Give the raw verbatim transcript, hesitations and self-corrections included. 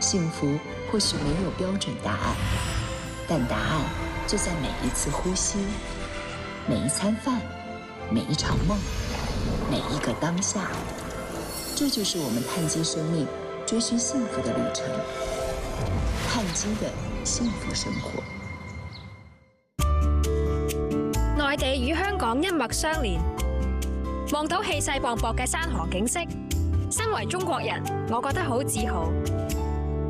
幸福或许没有标准答案，但答案就在每一次呼吸，每一餐饭，每一场梦，每一个当下。这就是我们碳基生命追寻幸福的旅程。碳基的幸福生活。 內地與香港一脈相連，望到氣勢磅礴嘅山河景色，身為中國人，我覺得好自豪。